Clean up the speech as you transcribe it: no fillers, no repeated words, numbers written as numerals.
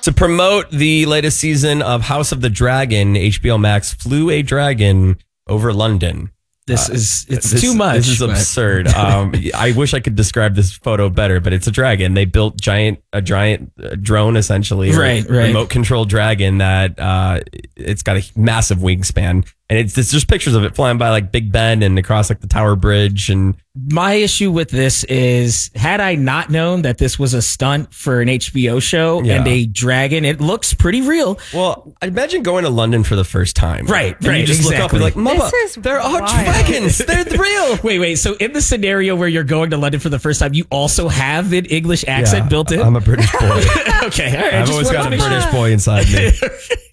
To promote the latest season of House of the Dragon, HBO Max flew a dragon over London. It's too much. This is absurd. I wish I could describe this photo better, but it's a dragon. They built a giant drone, essentially, right. Remote control dragon that it's got a massive wingspan, and it's just pictures of it flying by like Big Ben and across like the Tower Bridge. And my issue with this is, had I not known that this was a stunt for an HBO show and a dragon, it looks pretty real. Well, imagine going to London for the first time, right? And you just look up and like, Mama, there are dragons. They're real. Wait. So in the scenario where you're going to London for the first time, you also have an English accent built in? I'm a British boy. Okay, all right. I've always got a British boy inside me.